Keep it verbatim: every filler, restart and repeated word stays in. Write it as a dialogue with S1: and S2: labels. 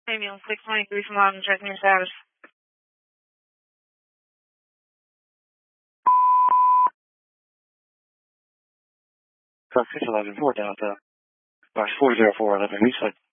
S1: Amy on six twenty-three from Loudon, checking your status.
S2: Car six eleven four Delta. Box four zero four eleven, reset.